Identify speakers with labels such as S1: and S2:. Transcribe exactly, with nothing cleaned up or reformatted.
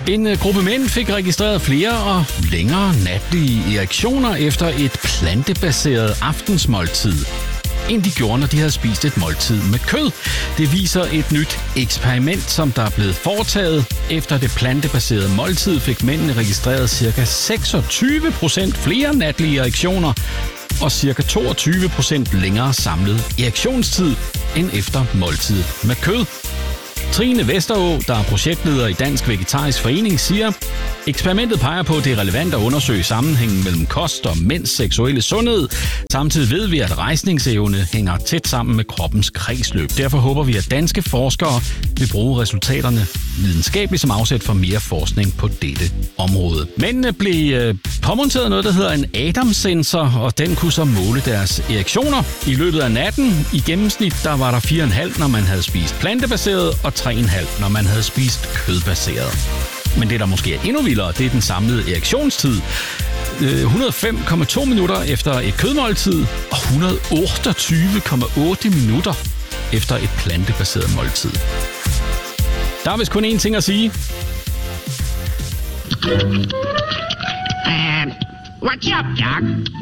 S1: En gruppe mænd fik registreret flere og længere natlige erektioner efter et plantebaseret aftensmåltid, end de gjorde, når de havde spist et måltid med kød. Det viser et nyt eksperiment, som der er blevet foretaget. Efter det plantebaserede måltid fik mændene registreret ca. seksogtyve procent flere natlige erektioner og ca. toogtyve procent længere samlet erektionstid end efter måltidet med kød. Trine Vesterå, der er projektleder i Dansk Vegetarisk Forening, siger, eksperimentet peger på, at det er relevant at undersøge sammenhængen mellem kost og mænds seksuelle sundhed. Samtidig ved vi, at rejsningsevne hænger tæt sammen med kroppens kredsløb. Derfor håber vi, at danske forskere vil bruge resultaterne videnskabeligt som afsæt for mere forskning på dette område. Mændene blev øh, påmonteret noget, der hedder en Adams-sensor, og den kunne så måle deres erektioner. I løbet af natten, i gennemsnit, der var der fire komma fem, når man havde spist plantebaseret, og tre komma fem, når man havde spist kødbaseret. Men det, der måske er endnu vildere, det er den samlede erektionstid. et hundrede og fem komma to minutter efter et kødmåltid, og et hundrede og otteogtyve komma otte minutter efter et plantebaseret måltid. Der er vist kun én ting at sige.
S2: Uh, what's up, Doc?